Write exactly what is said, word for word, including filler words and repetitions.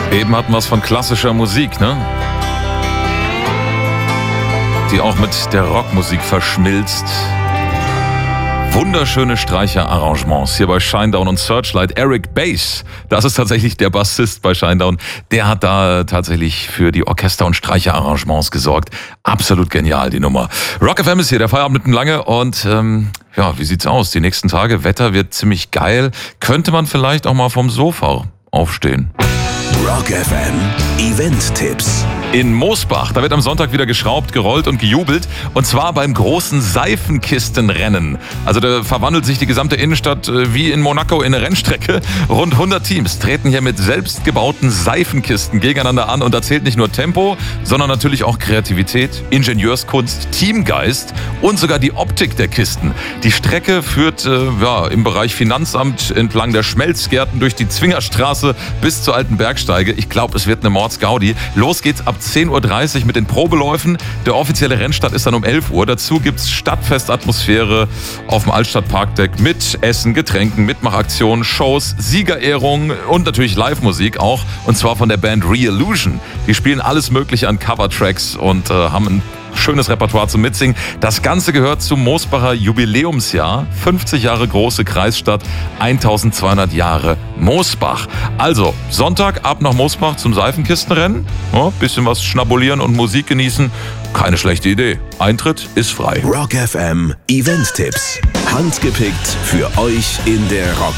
Eben hatten wir es von klassischer Musik, ne? Die auch mit der Rockmusik verschmilzt. Wunderschöne Streicherarrangements hier bei Shinedown und Searchlight. Eric Bass, das ist tatsächlich der Bassist bei Shinedown, der hat da tatsächlich für die Orchester- und Streicherarrangements gesorgt. Absolut genial, die Nummer. Rock F M ist hier, der Feierabend mitten lange und ähm, ja, wie sieht's aus? Die nächsten Tage, Wetter wird ziemlich geil. Könnte man vielleicht auch mal vom Sofa aufstehen? Rock F M Event-Tipps. In Mosbach, da wird am Sonntag wieder geschraubt, gerollt und gejubelt. Und zwar beim großen Seifenkistenrennen. Also da verwandelt sich die gesamte Innenstadt äh, wie in Monaco in eine Rennstrecke. Rund hundert Teams treten hier mit selbstgebauten Seifenkisten gegeneinander an. Und da zählt nicht nur Tempo, sondern natürlich auch Kreativität, Ingenieurskunst, Teamgeist und sogar die Optik der Kisten. Die Strecke führt äh, ja, im Bereich Finanzamt entlang der Schmelzgärten durch die Zwingerstraße bis zur Alten Bergsteige. Ich glaube, es wird eine Mordsgaudi. Los geht's ab zehn Uhr dreißig mit den Probeläufen. Der offizielle Rennstart ist dann um elf Uhr. Dazu gibt's Stadtfestatmosphäre auf dem Altstadt-Parkdeck mit Essen, Getränken, Mitmachaktionen, Shows, Siegerehrungen und natürlich Live-Musik auch. Und zwar von der Band Re-Illusion. Die spielen alles Mögliche an Covertracks und äh, haben ein schönes Repertoire zum Mitsingen. Das Ganze gehört zum Mosbacher Jubiläumsjahr. fünfzig Jahre große Kreisstadt, eintausendzweihundert Jahre Mosbach. Also, Sonntag ab nach Mosbach zum Seifenkistenrennen. Ja, bisschen was schnabulieren und Musik genießen. Keine schlechte Idee. Eintritt ist frei. Rock F M Event-Tipps. Handgepickt für euch in der Rock